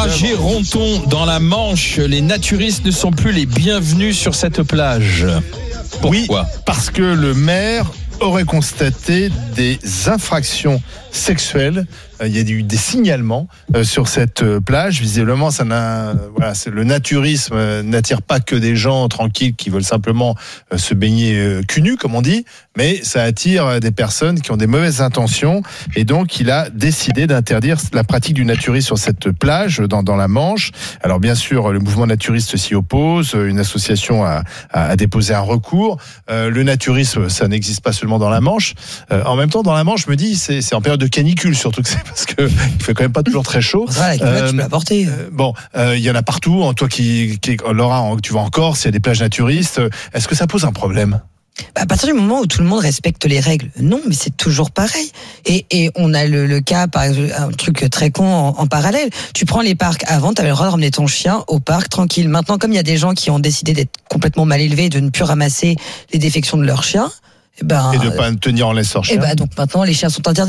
Géronton, dans la Manche, les naturistes ne sont plus les bienvenus sur cette plage. Pourquoi ? Oui, parce que le maire aurait constaté des infractions sexuelles. Il y a eu des signalements sur cette plage. Visiblement, le naturisme n'attire pas que des gens tranquilles qui veulent simplement se baigner cul nu, comme on dit, mais ça attire des personnes qui ont des mauvaises intentions. Et donc, il a décidé d'interdire la pratique du naturisme sur cette plage, dans la Manche. Alors, bien sûr, le mouvement naturiste s'y oppose. Une association a déposé un recours. Le naturisme, ça n'existe pas seulement dans la Manche. En même temps, dans la Manche, je me dis, c'est en période de canicule, surtout que c'est parce que il fait quand même pas toujours très chaud. La culotte, tu peux la porter. Il y en a partout. Toi Laura, tu vas en Corse, il y a des plages naturistes. Est-ce que ça pose un problème ? À partir du moment où tout le monde respecte les règles, non, mais c'est toujours pareil. Et on a le cas, par exemple, un truc très con en parallèle. Tu prends les parcs. Avant, tu avais le droit de ramener ton chien au parc tranquille. Maintenant, comme il y a des gens qui ont décidé d'être complètement mal élevés et de ne plus ramasser les défections de leurs chiens, et de ne pas tenir en laisse hors chien. Donc maintenant, les chiens sont interdits.